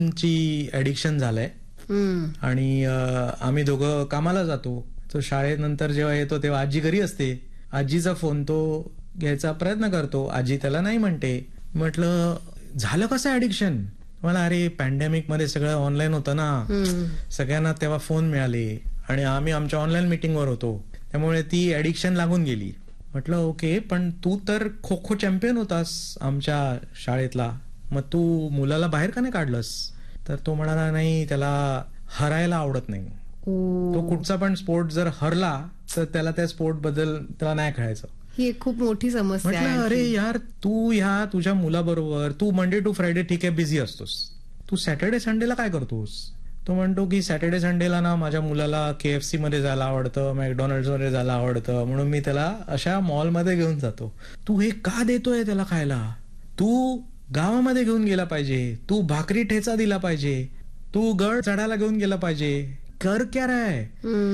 ची ऍडिक्शन झालंय. आणि आम्ही दोघं कामाला जातो. तो शाळेनंतर जेव्हा येतो तेव्हा आजी घरी असते. आजीचा फोन तो घ्यायचा प्रयत्न करतो. आजी त्याला नाही म्हणते. म्हटलं झालं कसं ऍडिक्शन? मला अरे पॅन्डेमिक मध्ये सगळं ऑनलाईन होतं ना, सगळ्यांना तेव्हा फोन मिळाले आणि आम्ही आमच्या ऑनलाईन मीटिंगवर होतो, त्यामुळे ती ऍडिक्शन लागून गेली. म्हटलं ओके, पण तू तर खो खो चॅम्पियन होतास आमच्या शाळेतला, मग तू मुलाला बाहेर का नाही काढलंस? तर तो म्हणाला नाही, त्याला हरायला आवडत नाही. तो कुठचा पण स्पोर्ट जर हरला तर त्याला त्या स्पोर्ट बद्दल त्याला नाही खेळायचं. ही एक खूप मोठी समस्या आहे. म्हटलं अरे यार, तू ह्या तुझ्या मुलाबरोबर तू मंडे टू फ्रायडे ठीक आहे बिझी असतोस, तू सॅटर्डे संडेला काय करतोस? तो म्हणतो की सॅटर्डे संडेला ना माझ्या मुलाला KFC मध्ये जायला आवडतं, मॅकडॉनल्ड्स मध्ये जायला आवडतं, म्हणून मी त्याला अशा मॉलमध्ये घेऊन जातो. तू हे का देतोय त्याला खायला? तू गावामध्ये घेऊन गेला पाहिजे, तू भाकरी ठेचा दिला पाहिजे, तू गड चढायला घेऊन गेला पाहिजे. कर क्या राय?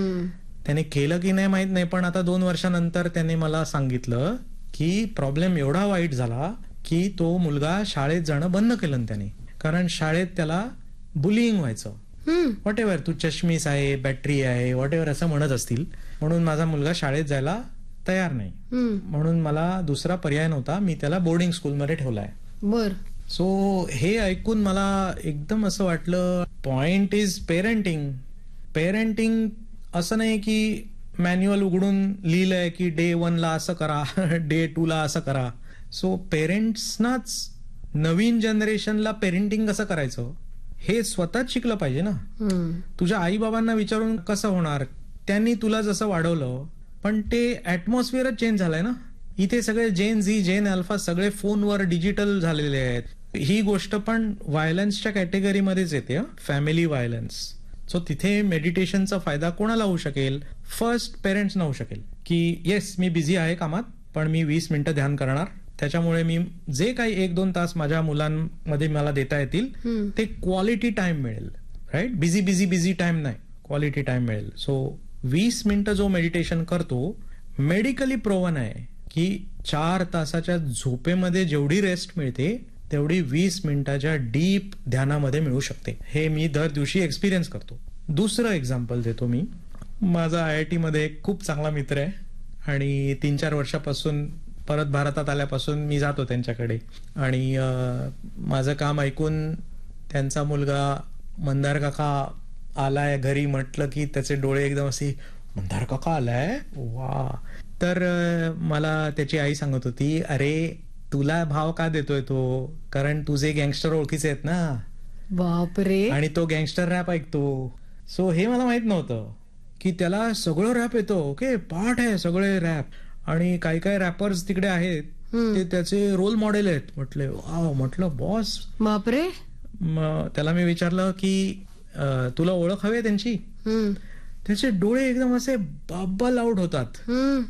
त्याने केलं की नाही माहित नाही, पण आता 2 वर्षानंतर त्याने मला सांगितलं की प्रॉब्लेम एवढा वाईट झाला की तो मुलगा शाळेत जाणं बंद केलं त्याने, कारण शाळेत त्याला बुलिंग व्हायचं. व्हॉट एव्हर, तू चष्मीस आहे, बॅटरी आहे, व्हॉट एव्हर असं म्हणत असतील, म्हणून माझा मुलगा शाळेत जायला तयार नाही. म्हणून मला दुसरा पर्याय नव्हता, मी त्याला बोर्डिंग स्कूलमध्ये ठेवलाय. बर. सो हे ऐकून मला एकदम असं वाटलं, पॉइंट इज पेरेंटिंग. पेरेंटिंग असं नाही की मॅन्युअल उघडून लिहिलंय की डे 1 ला असं करा, डे 2 ला असं करा. सो पेरेंट्सनाच नवीन जनरेशनला पेरेंटिंग कसं करायचं हे स्वतःच शिकलं पाहिजे ना. तुझ्या आई बाबांना विचारून कसं होणार? त्यांनी तुला जसं वाढवलं, पण ते ऍटमॉस्फिअरच चेंज झालंय ना. इथे सगळे जेन झी, जेन अल्फा सगळे फोनवर डिजिटल झालेले आहेत. ही गोष्ट पण व्हायलन्सच्या कॅटेगरीमध्येच येते, फॅमिली व्हायलन्स. सो तिथे मेडिटेशनचा फायदा कोणाला होऊ शकेल? फर्स्ट पेरेंट्सना होऊ शकेल की येस, मी बिझी आहे कामात, पण मी 20 मिनिटं ध्यान करणार, त्याच्यामुळे मी जे काही 1-2 तास माझ्या मुलांमध्ये मला देता येतील ते क्वालिटी टाइम मिळेल. राईट? बिझी टाइम नाही, क्वालिटी टाइम मिळेल. सो 20 मिनिटं जो मेडिटेशन करतो, मेडिकली प्रोव्हन आहे की 4 तासाच्या झोपेमध्ये जेवढी रेस्ट मिळते तेवढी 20 मिनिटाच्या डीप ध्यानामध्ये मिळू शकते. हे मी दर दिवशी एक्सपिरियन्स करतो. दुसरं एक्झाम्पल देतो मी. माझा IIT मध्ये एक खूप चांगला मित्र आहे आणि 3-4 वर्षापासून परत भारतात आल्यापासून मी जातो त्यांच्याकडे, आणि माझं काम ऐकून त्यांचा मुलगा मंदार काका आलाय घरी म्हटलं की त्याचे डोळे एकदम असे, मंदार काका आलाय, वा. तर मला त्याची आई सांगत होती, अरे तुला भाव का देतोय तो? कारण तुझे गँगस्टर ओळखीचे आहेत ना. बापरे. आणि तो गँगस्टर रॅप ऐकतो. सो हे मला माहित नव्हतं की त्याला सगळं रॅप येतो. ओके, पाठ आहे सगळे रॅप, आणि काही काही रॅपर्स तिकडे आहेत ते त्याचे रोल मॉडेल आहेत. म्हटले वाव. म्हटलं बॉस. बापरे. त्याला मी विचारलं की तुला ओळख हवी त्यांची? त्याचे डोळे एकदम असे बबल आउट होतात.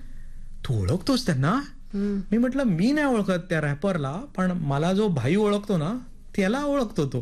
तू ओळखतोस त्यांना? मी म्हटलं मी नाही ओळखत त्या रॅपरला, पण मला जो भाई ओळखतो ना त्याला ओळखतो तो.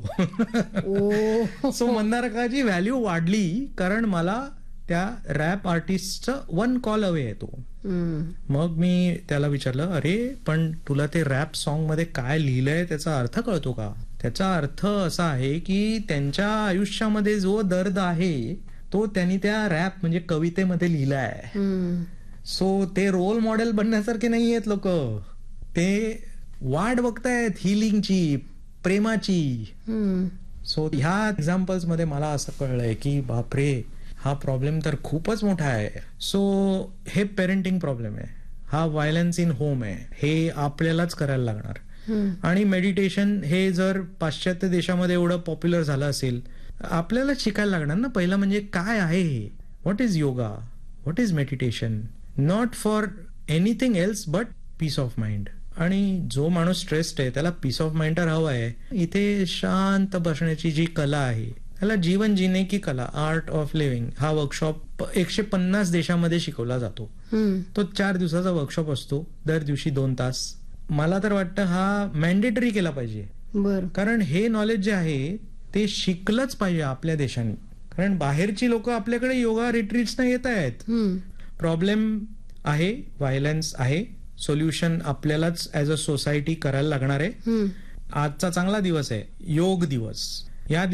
सो मंदारकाची व्हॅल्यू वाढली कारण मला त्या रॅप आर्टिस्टचं 1 कॉल अवे आहे तो. मग मी त्याला विचारलं, अरे पण तुला ते रॅप सॉन्ग मध्ये काय लिहिलंय त्याचा अर्थ कळतो का? त्याचा अर्थ असा आहे की त्यांच्या आयुष्यामध्ये जो दर्द आहे तो त्यांनी त्या रॅप म्हणजे कवितेमध्ये लिहिलाय. सो ते रोल मॉडेल बनण्यासारखे नाही आहेत लोक, ते वाट बघतायत हिलिंगची, प्रेमाची. सो ह्या एक्झाम्पल्स मध्ये मला असं कळलंय की बापरे, हा प्रॉब्लेम तर खूपच मोठा आहे. सो हे पेरेंटिंग प्रॉब्लेम आहे, हा व्हायलन्स इन होम आहे, हे आपल्यालाच करायला लागणार. आणि मेडिटेशन हे जर पाश्चात्य देशामध्ये एवढं पॉप्युलर झालं असेल, आपल्यालाच शिकायला लागणार ना. पहिलं म्हणजे काय आहे हे? What is yoga? What is meditation? Not for anything else but peace of mind. आणि जो माणूस स्ट्रेस्ड आहे त्याला पीस ऑफ माइंड तर हवा आहे. इथे शांत बसण्याची जी कला आहे त्याला जीवन जीने की कला, आर्ट ऑफ लिव्हिंग, हा वर्कशॉप 150 देशामध्ये शिकवला जातो. तो 4 दिवसाचा वर्कशॉप असतो, दर दिवशी 2 तास. मला तर वाटतं हा मॅन्डेटरी केला पाहिजे. कारण हे नॉलेज जे आहे ते शिकलंच पाहिजे आपल्या देशाने. कारण बाहेरची लोक आपल्याकडे योगा रिट्रीट्सना येत आहेत. प्रॉब्लेम आहे, व्हायलन्स आहे, सोल्युशन आपल्यालाच ऍज अ सोसायटी करायला लागणार आहे. आजचा चांगला दिवस आहे, योग दिवस. या